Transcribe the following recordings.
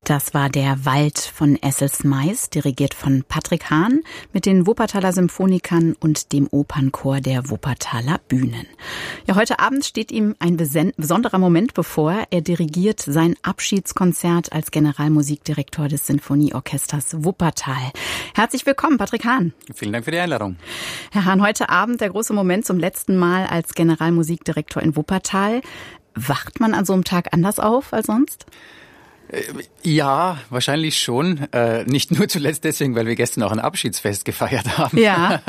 Das war der Wald von Essels-Mais, dirigiert von Patrick Hahn mit den Wuppertaler Symphonikern und dem Opernchor der Wuppertaler Bühnen. Ja, heute Abend steht ihm ein besonderer Moment bevor. Er dirigiert sein Abschiedskonzert als Generalmusikdirektor des Sinfonieorchesters Wuppertal. Herzlich willkommen, Patrick Hahn. Vielen Dank für die Einladung. Herr Hahn, heute Abend der große Moment zum letzten Mal als Generalmusikdirektor in Wuppertal. Wacht man an so einem Tag anders auf als sonst? Ja, wahrscheinlich schon. Nicht nur zuletzt deswegen, weil wir gestern auch ein Abschiedsfest gefeiert haben. Ja.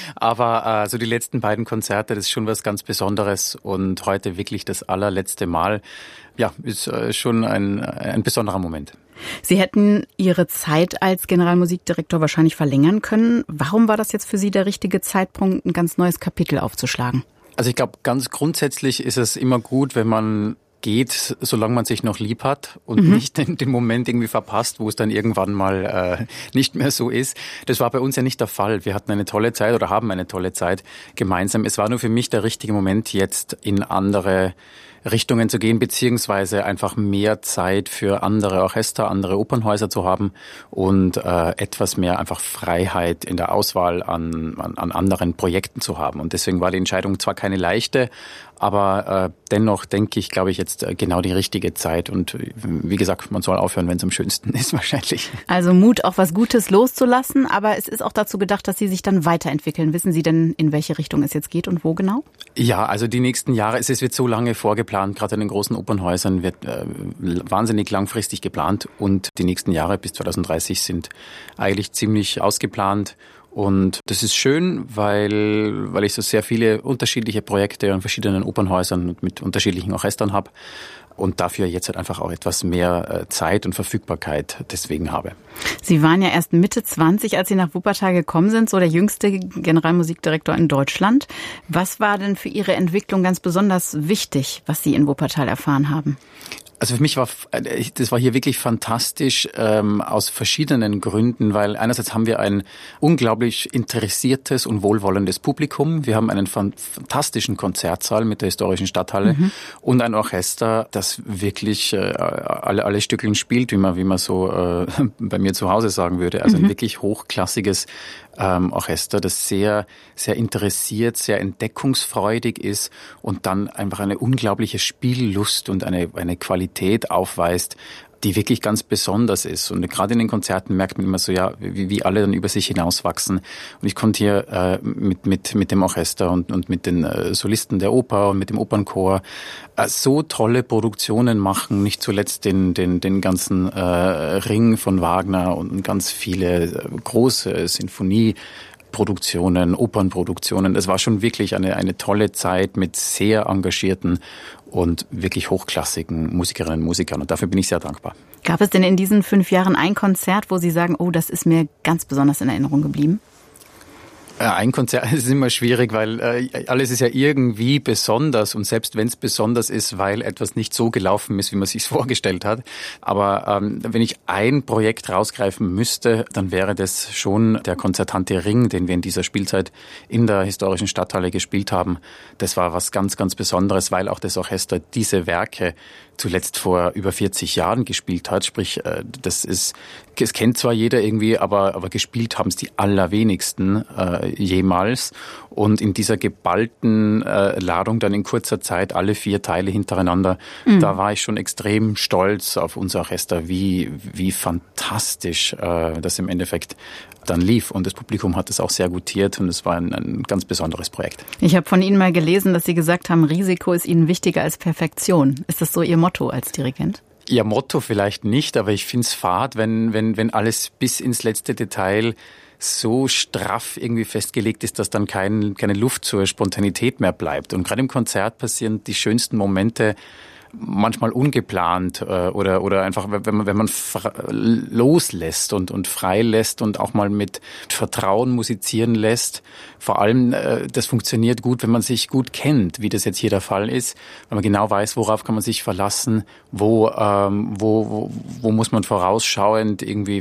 Aber so die letzten beiden Konzerte, das ist schon was ganz Besonderes. Und heute wirklich das allerletzte Mal. Ja, ist schon ein besonderer Moment. Sie hätten Ihre Zeit als Generalmusikdirektor wahrscheinlich verlängern können. Warum war das jetzt für Sie der richtige Zeitpunkt, ein ganz neues Kapitel aufzuschlagen? Also ich glaube, ganz grundsätzlich ist es immer gut, wenn man geht, solange man sich noch lieb hat und nicht den Moment irgendwie verpasst, wo es dann irgendwann mal nicht mehr so ist. Das war bei uns ja nicht der Fall. Wir hatten eine tolle Zeit oder haben eine tolle Zeit gemeinsam. Es war nur für mich der richtige Moment, jetzt in andere Richtungen zu gehen, beziehungsweise einfach mehr Zeit für andere Orchester, andere Opernhäuser zu haben und etwas mehr einfach Freiheit in der Auswahl an anderen Projekten zu haben. Und deswegen war die Entscheidung zwar keine leichte, aber dennoch glaube ich, jetzt genau die richtige Zeit. Und wie gesagt, man soll aufhören, wenn es am schönsten ist wahrscheinlich. Also Mut, auch was Gutes loszulassen, aber es ist auch dazu gedacht, dass Sie sich dann weiterentwickeln. Wissen Sie denn, in welche Richtung es jetzt geht und wo genau? Ja, also die nächsten Jahre, es wird so lange vorgeplant, gerade in den großen Opernhäusern wird wahnsinnig langfristig geplant und die nächsten Jahre bis 2030 sind eigentlich ziemlich ausgeplant. Und das ist schön, weil ich so sehr viele unterschiedliche Projekte an verschiedenen Opernhäusern und mit unterschiedlichen Orchestern habe und dafür jetzt halt einfach auch etwas mehr Zeit und Verfügbarkeit deswegen habe. Sie waren ja erst Mitte 20, als Sie nach Wuppertal gekommen sind, so der jüngste Generalmusikdirektor in Deutschland. Was war denn für Ihre Entwicklung ganz besonders wichtig, was Sie in Wuppertal erfahren haben? Also für mich das war hier wirklich fantastisch aus verschiedenen Gründen, weil einerseits haben wir ein unglaublich interessiertes und wohlwollendes Publikum. Wir haben einen fantastischen Konzertsaal mit der historischen Stadthalle und ein Orchester, das wirklich alle Stückeln spielt, wie man so bei mir zu Hause sagen würde. Also ein wirklich hochklassiges Orchester, das sehr, sehr interessiert, sehr entdeckungsfreudig ist und dann einfach eine unglaubliche Spiellust und eine Qualität aufweist, die wirklich ganz besonders ist. Und gerade in den Konzerten merkt man immer so, ja, wie alle dann über sich hinauswachsen. Und ich konnte hier mit dem Orchester und mit den Solisten der Oper und mit dem Opernchor so tolle Produktionen machen, nicht zuletzt den ganzen Ring von Wagner und ganz viele große Sinfonieproduktionen, Opernproduktionen. Es war schon wirklich eine tolle Zeit mit sehr engagierten und wirklich hochklassigen Musikerinnen und Musikern. Und dafür bin ich sehr dankbar. Gab es denn in diesen 5 Jahren ein Konzert, wo Sie sagen, oh, das ist mir ganz besonders in Erinnerung geblieben? Ein Konzert ist immer schwierig, weil alles ist ja irgendwie besonders und selbst wenn es besonders ist, weil etwas nicht so gelaufen ist, wie man sich vorgestellt hat. Aber wenn ich ein Projekt rausgreifen müsste, dann wäre das schon der konzertante Ring, den wir in dieser Spielzeit in der historischen Stadthalle gespielt haben. Das war was ganz, ganz Besonderes, weil auch das Orchester diese Werke zuletzt vor über 40 Jahren gespielt hat. Sprich, es kennt zwar jeder irgendwie, aber gespielt haben es die allerwenigsten jemals. Und in dieser geballten Ladung dann in kurzer Zeit alle 4 Teile hintereinander, da war ich schon extrem stolz auf unser Orchester, wie fantastisch das im Endeffekt dann lief. Und das Publikum hat es auch sehr gutiert und es war ein ganz besonderes Projekt. Ich habe von Ihnen mal gelesen, dass Sie gesagt haben, Risiko ist Ihnen wichtiger als Perfektion. Ist das so Ihr Motto als Dirigent? Ja, Motto vielleicht nicht, aber ich find's fad, wenn alles bis ins letzte Detail so straff irgendwie festgelegt ist, dass dann keine Luft zur Spontanität mehr bleibt. Und gerade im Konzert passieren die schönsten Momente manchmal ungeplant oder einfach, wenn man loslässt und frei lässt und auch mal mit Vertrauen musizieren lässt. Vor allem, das funktioniert gut, wenn man sich gut kennt, wie das jetzt hier der Fall ist, wenn man genau weiß, worauf kann man sich verlassen, wo muss man vorausschauend irgendwie